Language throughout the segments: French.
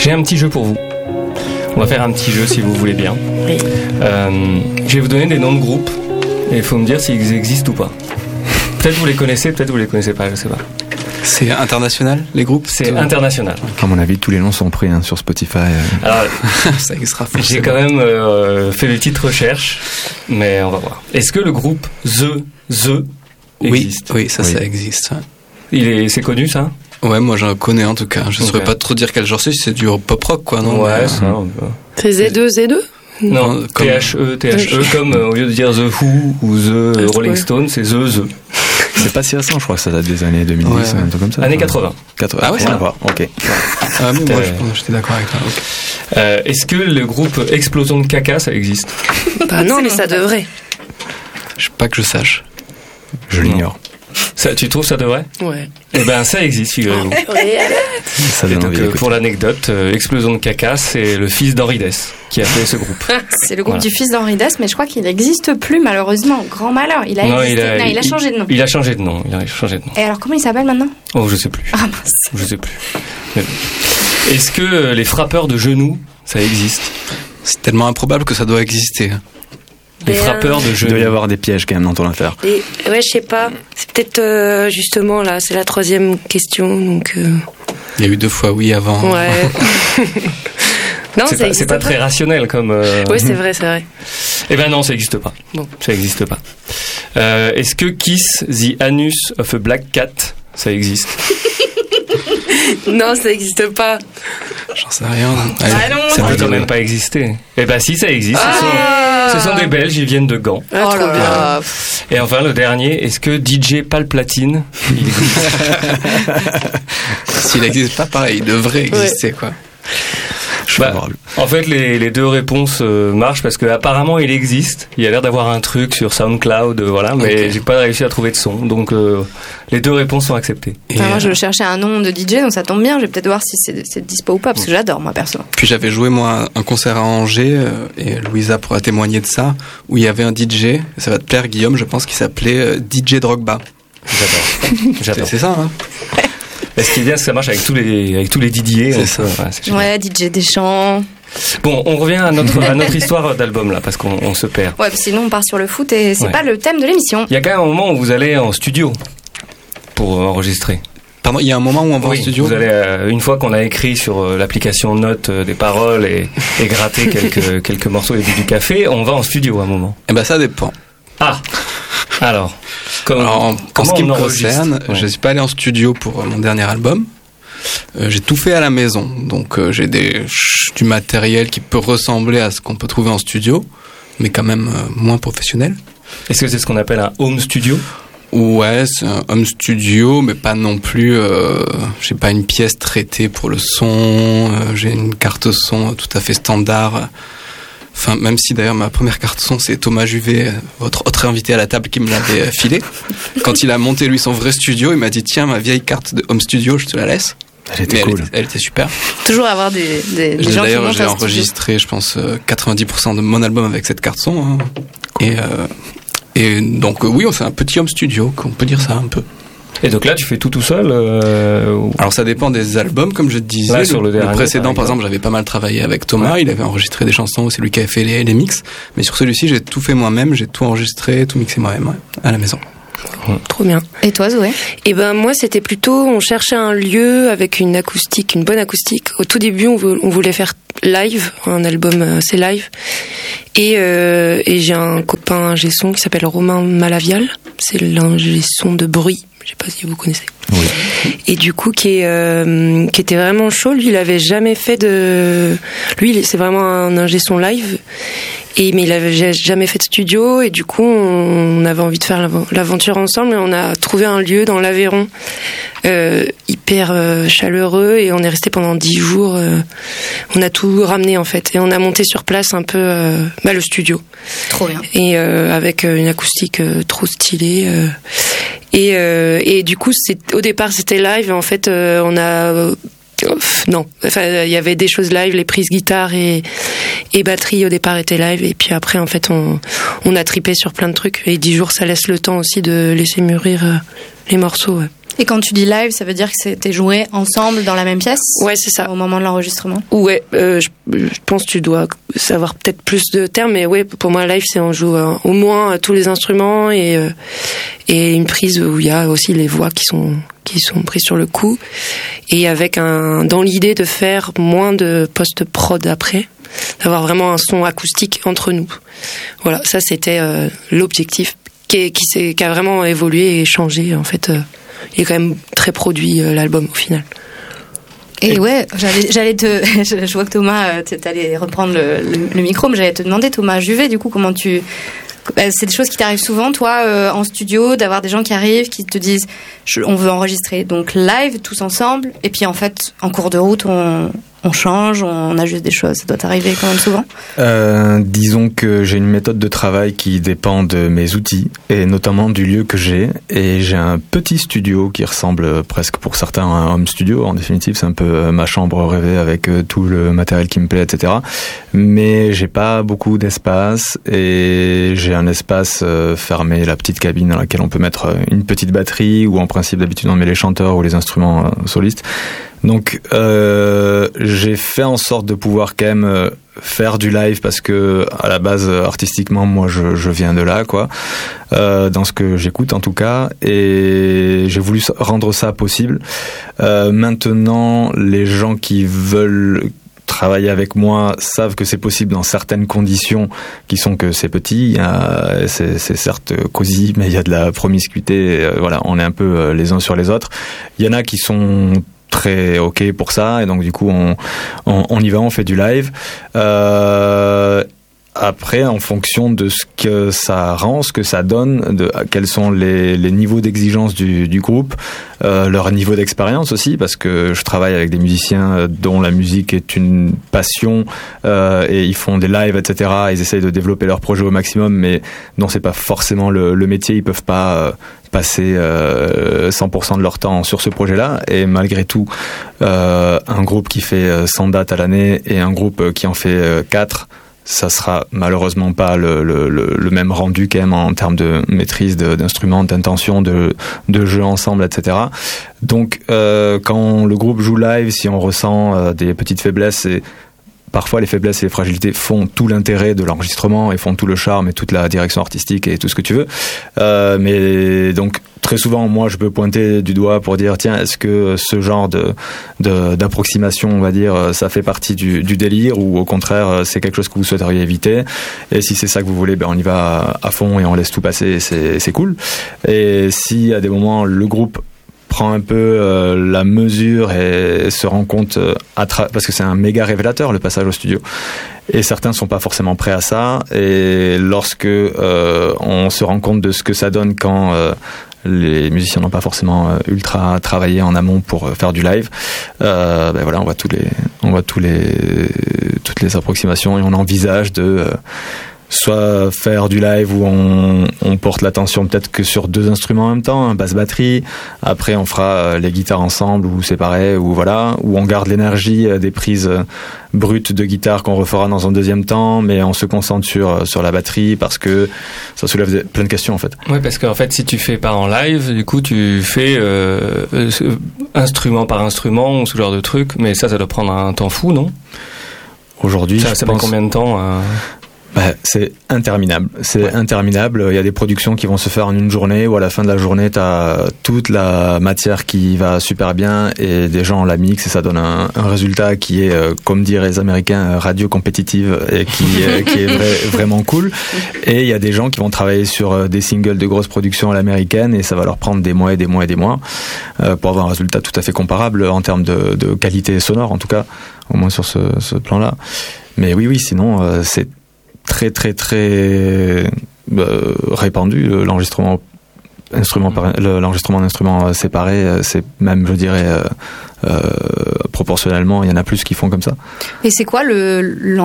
J'ai un petit jeu pour vous. On va faire un petit jeu si vous voulez bien. Oui. Je vais vous donner des noms de groupes et il faut me dire s'ils existent ou pas. Peut-être vous les connaissez, peut-être vous les connaissez pas, je sais pas. C'est international, les groupes? C'est international. À mon avis, tous les noms sont pris sur Spotify. Alors, ça existera forcément. j'ai quand même fait des petites recherches, mais on va voir. Est-ce que le groupe The existe? Oui, ça existe. C'est connu, ça? Ouais, moi j'en connais en tout cas. Je saurais pas trop dire quel genre c'est du pop rock quoi, non? Ouais, ça. C'est Z2? Non, comme... THE, comme au lieu de dire The Who ou The Rolling Stones, c'est The. C'est pas si récent, je crois que ça date des années 2010, un truc comme ça. Années 80. Ah ouais, ça va. Ok. Ah, mais moi j'étais d'accord avec toi. Okay. Est-ce que le groupe Explosion de caca, ça existe? Bah non, mais ça devrait. Pas que je sache. Je l'ignore. Ça, tu trouves ça devrait? Ouais. Eh ben ça existe, figurez-vous. Ça donne envie d'écouter. Pour l'anecdote, Explosion de caca, c'est le fils d'Henri Dess qui a fait ce groupe. C'est le groupe du fils d'Henri Dess, mais je crois qu'il n'existe plus malheureusement. Grand malheur. Il a changé de nom. Il a changé de nom. Et alors comment il s'appelle maintenant? Oh, je sais plus. Ah mince. Je sais plus. Est-ce que les frappeurs de genoux, ça existe? C'est tellement improbable que ça doit exister. Les frappeurs de genoux. Il doit y avoir des pièges quand même dans ton affaire. Ouais, je sais pas. C'est peut-être justement là, c'est la troisième question. Donc, il y a eu 2 fois oui avant. Ouais. Non, c'est pas très rationnel comme. Oui, c'est vrai. Eh ben non, ça existe pas. Bon. Ça existe pas. Est-ce que Kiss the Anus of a Black Cat, ça existe? Non, ça existe pas. J'en sais rien. Ça peut quand même pas exister. Eh ben si, ça existe. Ce sont des Belges, ils viennent de Gand. Ah, trop bien. Et enfin le dernier, est-ce que DJ Palplatine, il existe? S'il n'existe pas, pareil, il devrait exister quoi. En fait, les 2 réponses marchent parce que apparemment il existe. Il y a l'air d'avoir un truc sur SoundCloud, mais j'ai pas réussi à trouver de son. Donc les 2 réponses sont acceptées. Moi, je cherchais un nom de DJ, donc ça tombe bien. Je vais peut-être voir si c'est dispo ou pas, parce que j'adore moi perso. Puis j'avais joué moi un concert à Angers et Louisa pourra témoigner de ça, où il y avait un DJ. Ça va te plaire, Guillaume. Je pense qu'il s'appelait DJ Drogba. J'adore. C'est ça, hein? Ce qui est bien, c'est que ça marche avec tous les Didier. C'est ça. Ouais, DJ Deschamps. Bon, on revient à notre histoire d'album là, parce qu'on se perd. Ouais, sinon on part sur le foot et c'est pas le thème de l'émission. Il y a quand même un moment où vous allez en studio pour enregistrer. Pardon, il y a un moment où on va en studio. Vous allez une fois qu'on a écrit sur l'application Notes des paroles et gratté quelques morceaux au début du café, on va en studio à un moment. Eh ben ça dépend. Ah. Alors. En ce qui me concerne, je suis pas allé en studio pour mon dernier album. J'ai tout fait à la maison, donc j'ai du matériel qui peut ressembler à ce qu'on peut trouver en studio, mais quand même moins professionnel. Est-ce que c'est ce qu'on appelle un home studio? Ouais, c'est un home studio, mais pas non plus. J'ai pas une pièce traitée pour le son. J'ai une carte son tout à fait standard. Enfin, même si d'ailleurs ma première carte son c'est Thomas Juvet, votre autre invité à la table, qui me l'avait filé. Quand il a monté lui son vrai studio, il m'a dit tiens, ma vieille carte de home studio, je te la laisse. Elle était cool. Elle était super. Toujours avoir des gens qui d'ailleurs, j'ai montent enregistré, je pense, 90% de mon album avec cette carte son. Hein. Cool. Et donc oui, on fait un petit home studio, on peut dire ça un peu. Et donc là, tu fais tout seul Alors ça dépend des albums, comme je te disais. Là, sur le précédent, par exemple, j'avais pas mal travaillé avec Thomas. Ouais. Il avait enregistré des chansons, c'est lui qui a fait les mix. Mais sur celui-ci, j'ai tout fait moi-même, j'ai tout enregistré, tout mixé moi-même, à la maison. Trop bien. Et toi, Zoé? Et ben moi, c'était plutôt, on cherchait un lieu avec une acoustique, une bonne acoustique. Au tout début, on voulait faire live, un album assez live. Et j'ai un copain ingé son qui s'appelle Romain Malavial. C'est l'ingé son de Bruit. Je sais pas si vous connaissez. Oui. Et du coup, qui était vraiment chaud. Lui, il avait jamais fait Lui, c'est vraiment un ingé son live. Mais il avait jamais fait de studio. Et du coup, on avait envie de faire l'aventure ensemble. Et on a trouvé un lieu dans l'Aveyron, hyper chaleureux. Et on est resté pendant 10 jours. On a tout ramené, en fait. Et on a monté sur place un peu le studio. Trop bien. Et avec une acoustique trop stylée. Et du coup, au départ, c'était live. Et en fait, on a Non, enfin il y avait des choses live, les prises guitare et batterie au départ étaient live, et puis après en fait on a tripé sur plein de trucs, et 10 jours ça laisse le temps aussi de laisser mûrir les morceaux. Ouais. Et quand tu dis live, ça veut dire que c'était joué ensemble dans la même pièce ? Ouais, c'est ça. Au moment de l'enregistrement ? Ouais, je pense que tu dois savoir peut-être plus de termes, mais ouais, pour moi, live, c'est on joue au moins tous les instruments et une prise où il y a aussi les voix qui sont prises sur le coup, et avec dans l'idée de faire moins de post-prod après, d'avoir vraiment un son acoustique entre nous. Voilà, ça c'était l'objectif qui a vraiment évolué et changé en fait. Il est quand même très produit l'album au final. Et ouais, je vois que Thomas, t'allais reprendre le micro, mais j'allais te demander, Thomas Juvet, du coup, comment c'est des choses qui t'arrivent souvent, toi, en studio, d'avoir des gens qui arrivent, qui te disent, on veut enregistrer, donc live, tous ensemble, et puis en fait, en cours de route, on change, on ajuste des choses. Ça doit t'arriver quand même souvent ? Disons que j'ai une méthode de travail qui dépend de mes outils, et notamment du lieu que j'ai. Et j'ai un petit studio qui ressemble presque pour certains à un home studio. En définitive, c'est un peu ma chambre rêvée avec tout le matériel qui me plaît, etc. Mais j'ai pas beaucoup d'espace, et j'ai un espace fermé, la petite cabine dans laquelle on peut mettre une petite batterie, où en principe d'habitude on met les chanteurs ou les instruments solistes. Donc j'ai fait en sorte de pouvoir quand même faire du live, parce que à la base artistiquement moi je viens de là quoi, dans ce que j'écoute en tout cas, et j'ai voulu rendre ça possible. Maintenant les gens qui veulent travailler avec moi savent que c'est possible dans certaines conditions, qui sont que c'est petit, c'est certes cosy, mais il y a de la promiscuité, voilà, on est un peu les uns sur les autres. Il y en a qui sont très ok pour ça, et donc du coup on y va, on fait du live. Après, en fonction de ce que ça rend, ce que ça donne, quels sont les niveaux d'exigence du groupe, leur niveau d'expérience aussi, parce que je travaille avec des musiciens dont la musique est une passion, et ils font des lives, etc. Ils essayent de développer leur projet au maximum, mais dont c'est pas forcément le métier. Ils peuvent pas passer 100% de leur temps sur ce projet-là, et malgré tout, un groupe qui fait 100 dates à l'année et un groupe qui en fait 4, ça sera malheureusement pas le même rendu quand même en termes de maîtrise d'instruments, d'intention, de jeu ensemble, etc. Donc quand le groupe joue live, si on ressent des petites faiblesses, et parfois les faiblesses et les fragilités font tout l'intérêt de l'enregistrement et font tout le charme et toute la direction artistique et tout ce que tu veux, mais donc très souvent, moi, je peux pointer du doigt pour dire, tiens, est-ce que ce genre d'approximation, on va dire, ça fait partie du délire, ou au contraire, c'est quelque chose que vous souhaiteriez éviter? Et si c'est ça que vous voulez, ben on y va à fond et on laisse tout passer, c'est cool. Et si à des moments, le groupe prend un peu la mesure et se rend compte, parce que c'est un méga révélateur, le passage au studio. Et certains ne sont pas forcément prêts à ça. Et lorsque on se rend compte de ce que ça donne quand les musiciens n'ont pas forcément ultra travaillé en amont pour faire du live, ben voilà, on voit toutes les approximations, et on envisage de soit faire du live où on porte l'attention peut-être que sur 2 instruments en même temps, basse-batterie, après on fera les guitares ensemble ou séparées, ou voilà, où on garde l'énergie des prises brutes de guitare qu'on refera dans un deuxième temps, mais on se concentre sur la batterie, parce que ça soulève plein de questions en fait. Ouais, parce qu'en fait si tu fais pas en live, du coup tu fais instrument par instrument ou ce genre de truc, mais ça doit prendre un temps fou, non? Aujourd'hui, ça prend combien de temps c'est interminable. C'est interminable. Il y a des productions qui vont se faire en une journée, où à la fin de la journée, t'as toute la matière qui va super bien, et des gens la mixent, et ça donne un résultat qui est, comme diraient les Américains, radio compétitive, et qui est vraiment cool. Et il y a des gens qui vont travailler sur des singles de grosses productions à l'américaine, et ça va leur prendre des mois et des mois et des mois pour avoir un résultat tout à fait comparable en termes de qualité sonore, en tout cas, au moins sur ce plan-là. Mais oui, sinon, c'est très très très répandu, l'enregistrement d'instruments séparés, c'est même, je dirais, proportionnellement, il y en a plus qui font comme ça. Et c'est quoi le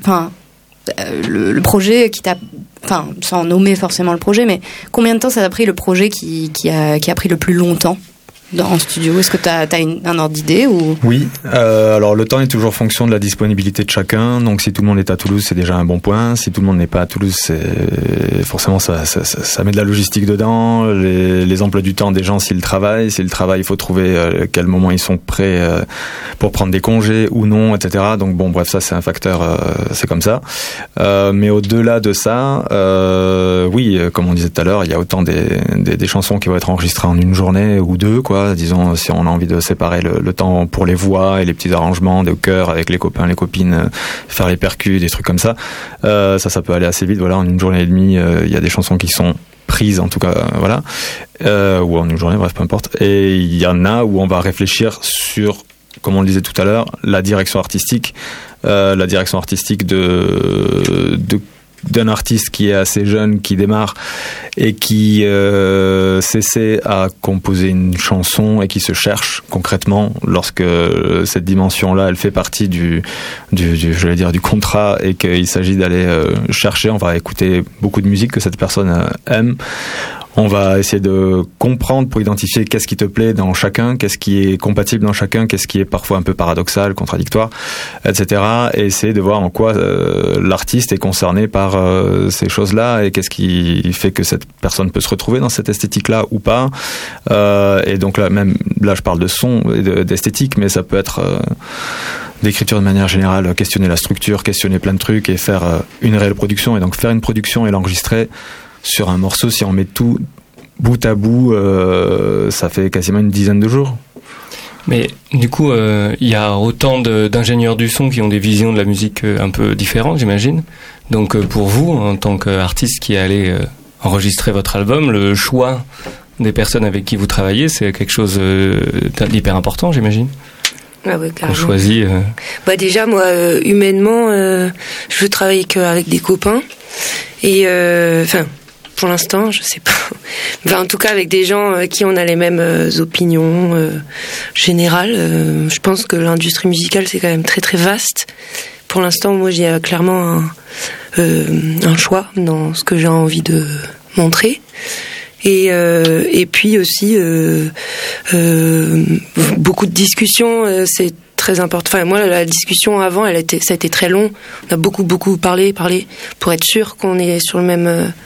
projet qui t'a, sans nommer forcément le projet, mais combien de temps ça a pris le projet qui a pris le plus longtemps en studio? Est-ce que tu as un ordre d'idée ou... Oui, alors le temps est toujours fonction de la disponibilité de chacun. Donc si tout le monde est à Toulouse, c'est déjà un bon point. Si tout le monde n'est pas à Toulouse, forcément ça met de la logistique dedans. Les emplois du temps des gens, s'ils travaillent, il faut trouver quel moment ils sont prêts pour prendre des congés ou non, etc. Donc bon, bref, ça c'est un facteur, c'est comme ça. Mais au-delà de ça, oui, comme on disait tout à l'heure, il y a autant des chansons qui vont être enregistrées en une journée ou deux, quoi. Disons, si on a envie de séparer le temps pour les voix et les petits arrangements de chœur avec les copains, les copines, faire les percus, des trucs comme ça, ça peut aller assez vite. Voilà, en une journée et demie, il y a des chansons qui sont prises, en tout cas, voilà, ou en une journée, bref, peu importe. Et il y en a où on va réfléchir sur, comme on le disait tout à l'heure, la direction artistique d'un artiste qui est assez jeune, qui démarre et qui s'essaie à composer une chanson et qui se cherche concrètement lorsque cette dimension-là, elle fait partie du contrat et qu'il s'agit d'aller chercher. On va écouter beaucoup de musique que cette personne aime. On va essayer de comprendre pour identifier qu'est-ce qui te plaît dans chacun, qu'est-ce qui est compatible dans chacun, qu'est-ce qui est parfois un peu paradoxal, contradictoire, etc. Et essayer de voir en quoi l'artiste est concerné par ces choses-là et qu'est-ce qui fait que cette personne peut se retrouver dans cette esthétique-là ou pas. Et donc là, je parle de son et d'esthétique, mais ça peut être d'écriture de manière générale, questionner la structure, questionner plein de trucs et faire une réelle production. Et donc faire une production et l'enregistrer sur un morceau, si on met tout bout à bout, ça fait quasiment une dizaine de jours. Mais du coup, il y a autant d'ingénieurs du son qui ont des visions de la musique un peu différentes, j'imagine. Donc pour vous, en tant qu'artiste qui allez enregistrer votre album, le choix des personnes avec qui vous travaillez, c'est quelque chose d'hyper important, j'imagine. Ah ouais, carrément. On choisit. Déjà, moi, humainement, je veux travailler qu'avec des copains. Et pour l'instant, je sais pas. En tout cas, avec des gens qui on a les mêmes opinions générales. Je pense que l'industrie musicale, c'est quand même très très vaste. Pour l'instant, moi, j'ai clairement un choix dans ce que j'ai envie de montrer. Et puis aussi beaucoup de discussions, c'est très important. Enfin, moi, la discussion avant, ça a été très long. On a beaucoup parlé pour être sûr qu'on est sur le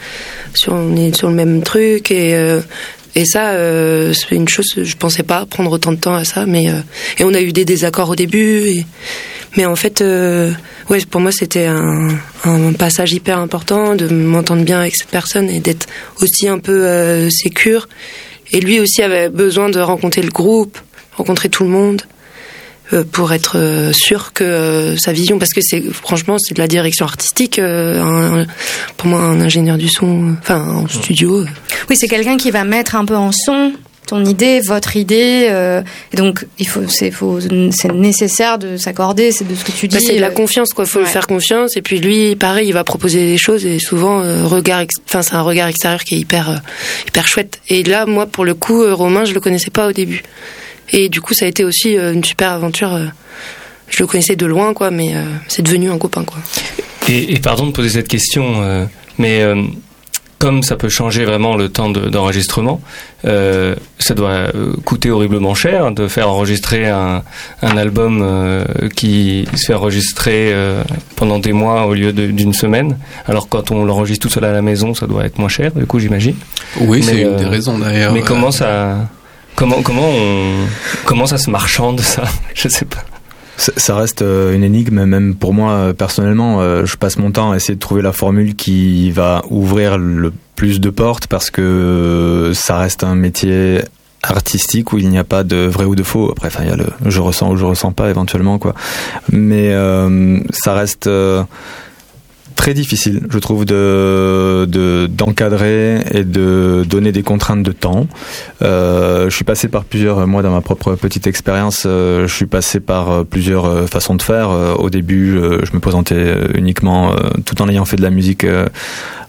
même truc et ça, c'est une chose, je pensais pas prendre autant de temps à ça, mais et on a eu des désaccords au début, mais en fait, ouais, pour moi, c'était un passage hyper important de m'entendre bien avec cette personne et d'être aussi un peu sécure. Et lui aussi avait besoin de rencontrer le groupe, rencontrer tout le monde, pour être sûr que sa vision, parce que franchement, c'est de la direction artistique, pour moi, un ingénieur du son, en studio. Oui, c'est quelqu'un qui va mettre un peu en son ton idée, votre idée, et donc c'est nécessaire de s'accorder, c'est de ce que tu dis. C'est de la confiance, quoi. Faut lui faire confiance, et puis lui, pareil, il va proposer des choses, et souvent c'est un regard extérieur qui est hyper chouette. Et là, moi, pour le coup, Romain, je le connaissais pas au début, et du coup, ça a été aussi une super aventure. Je le connaissais de loin, quoi, mais c'est devenu un copain, quoi. Et pardon de poser cette question, mais comme ça peut changer vraiment le temps d'enregistrement, ça doit coûter horriblement cher de faire enregistrer un album qui se fait enregistrer pendant des mois au lieu d'une semaine. Alors quand on l'enregistre tout seul à la maison, ça doit être moins cher, du coup, j'imagine. Oui, c'est une des raisons d'ailleurs. Mais comment ça se marchande, ça? Je sais pas. Ça reste une énigme, même pour moi personnellement. Je passe mon temps à essayer de trouver la formule qui va ouvrir le plus de portes, parce que ça reste un métier artistique où il n'y a pas de vrai ou de faux. Après, il y a le je ressens ou je ressens pas éventuellement, quoi. Mais ça reste très difficile, je trouve, d'encadrer et de donner des contraintes de temps. Je suis passé par moi, dans ma propre petite expérience, je suis passé par plusieurs façons de faire. Au début, je me présentais uniquement, tout en ayant fait de la musique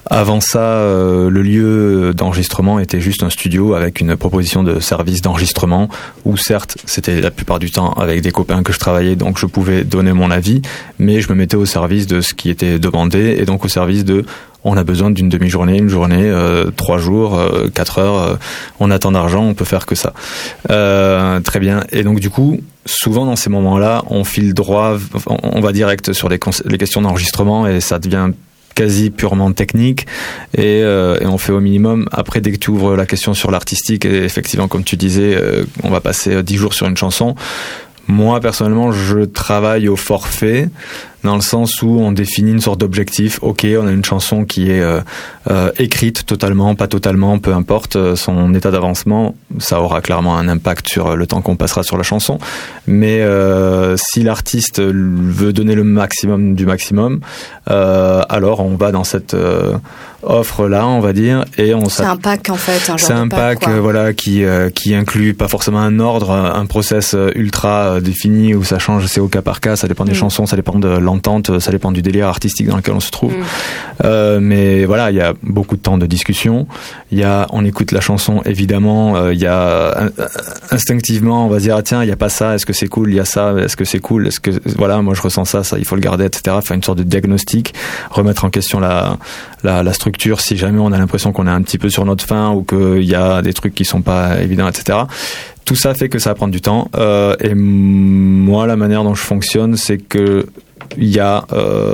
Avant ça, le lieu d'enregistrement était juste un studio avec une proposition de service d'enregistrement où certes, c'était la plupart du temps avec des copains que je travaillais, donc je pouvais donner mon avis, mais je me mettais au service de ce qui était demandé et donc au service de on a besoin d'une demi-journée, une journée, 3 jours, 4 heures, on a tant d'argent, on peut faire que ça. Très bien. Et donc du coup, souvent dans ces moments-là, on file droit, on va direct sur les questions d'enregistrement et ça devient quasi purement technique et on fait au minimum. Après, dès que tu ouvres la question sur l'artistique, et effectivement, comme tu disais, on va passer 10 jours sur une chanson. Moi, personnellement, je travaille au forfait, dans le sens où on définit une sorte d'objectif. Ok, on a une chanson qui est écrite totalement, pas totalement, peu importe son état d'avancement, ça aura clairement un impact sur le temps qu'on passera sur la chanson. Mais si l'artiste veut donner le maximum du maximum, alors on va dans cette offre là, on va dire, et c'est un pack en fait, c'est un pack voilà qui inclut pas forcément un ordre, un process ultra défini où ça change, c'est au cas par cas, ça dépend des chansons, ça dépend de l'entente, ça dépend du délire artistique dans lequel on se trouve. Mais voilà, il y a beaucoup de temps de discussion. On écoute la chanson évidemment, il y a instinctivement on va se dire tiens, il y a pas ça, est-ce que c'est cool, il y a ça, est-ce que c'est cool, est-ce que voilà, moi je ressens ça, il faut le garder, etc. Faire une sorte de diagnostic, remettre en question la structure si jamais on a l'impression qu'on est un petit peu sur notre fin ou qu'il y a des trucs qui sont pas évidents, etc. Tout ça fait que ça va prendre du temps. Et moi, la manière dont je fonctionne, c'est que il y a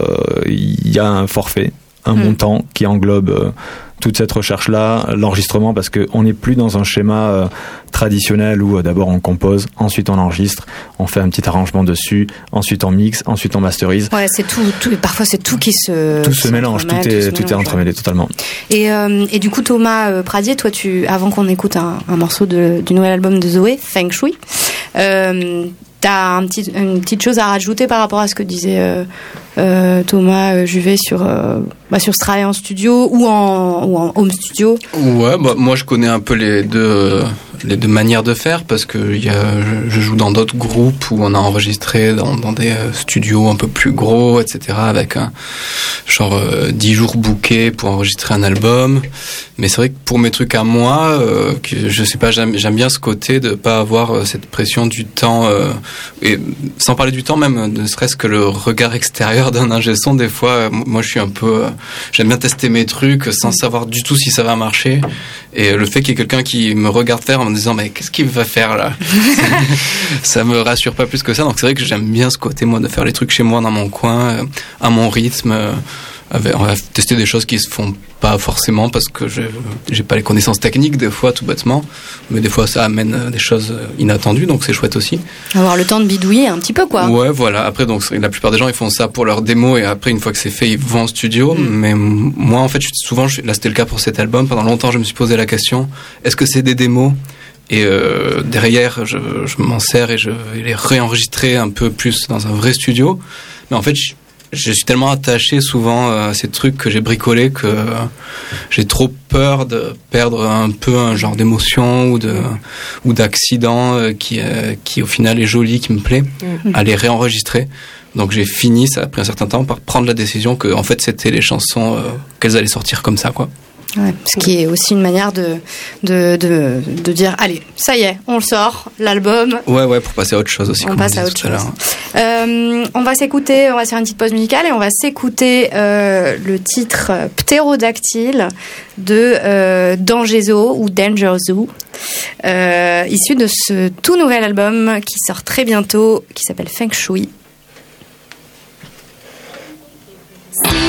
un forfait, un montant qui englobe toute cette recherche-là, l'enregistrement, parce qu'on n'est plus dans un schéma traditionnel où d'abord on compose, ensuite on enregistre, on fait un petit arrangement dessus, ensuite on mixe, ensuite on masterise. Ouais, c'est tout parfois c'est tout qui se... Tout se mélange, tout est entremêlé totalement. Et du coup, Thomas Pradier, toi, avant qu'on écoute un morceau du nouvel album de Zoé, Feng Shui, t'as une petite chose à rajouter par rapport à ce que disait Thomas Juvet sur ce travail en studio ou en home studio? Ouais, moi je connais un peu les deux manières de faire parce que je joue dans d'autres groupes où on a enregistré dans des studios un peu plus gros, etc. avec un genre 10 jours bookés pour enregistrer un album. Mais c'est vrai que pour mes trucs à moi, je sais pas, j'aime bien ce côté de pas avoir cette pression du temps et sans parler du temps même, ne serait-ce que le regard extérieur d'un ingé son. Des fois, moi je suis un peu j'aime bien tester mes trucs sans savoir du tout si ça va marcher, et le fait qu'il y ait quelqu'un qui me regarde faire en me disant mais qu'est-ce qu'il va faire là, ça me rassure pas plus que ça. Donc c'est vrai que j'aime bien ce côté moi de faire les trucs chez moi dans mon coin, à mon rythme. On va tester des choses qui se font pas forcément parce que j'ai pas les connaissances techniques des fois, tout bêtement, mais des fois ça amène des choses inattendues, donc c'est chouette aussi. Avoir le temps de bidouiller un petit peu, quoi. Ouais, voilà. Après, donc la plupart des gens ils font ça pour leur démo et après une fois que c'est fait ils vont en studio. Mais moi en fait là c'était le cas pour cet album. Pendant longtemps je me suis posé la question, est-ce que c'est des démos? Et derrière je m'en sers et je vais les réenregistrer un peu plus dans un vrai studio. Mais en fait je suis tellement attaché souvent à ces trucs que j'ai bricolés que j'ai trop peur de perdre un peu un genre d'émotion ou d'accident qui au final est joli, qui me plaît, à les réenregistrer. Donc j'ai fini, ça a pris un certain temps, par prendre la décision que en fait c'était les chansons qu'elles allaient sortir comme ça, quoi. Ouais, ce qui est aussi une manière de dire allez, ça y est, on le sort, l'album. Ouais, pour passer à autre chose aussi. On passe à autre chose. On va faire une petite pause musicale et on va s'écouter le titre Ptérodactyle de Danger Zoo ou Danger Zoo, issu de ce tout nouvel album qui sort très bientôt, qui s'appelle Feng Shui.